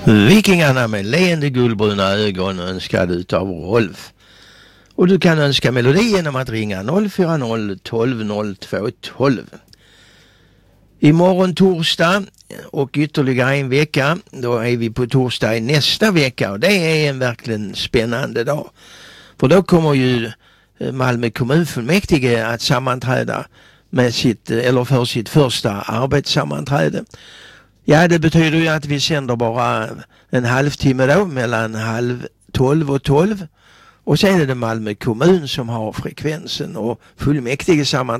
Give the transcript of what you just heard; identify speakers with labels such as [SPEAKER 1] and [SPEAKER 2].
[SPEAKER 1] Vikingarna med leende guldbruna ögon önskade utav Rolf. Och du kan önska melodi genom att ringa 040 12 02 12. Imorgon torsdag och ytterligare en vecka, då är vi på torsdag i nästa vecka, och det är en verkligen spännande dag. För då kommer ju Malmö kommunfullmäktige att sammanträda med för sitt första arbetssammanträde. Ja, det betyder ju att vi sänder bara en halvtimme då, mellan 11:30 och 12. Och sen är det Malmö kommun som har frekvensen och fullmäktige sammanträde.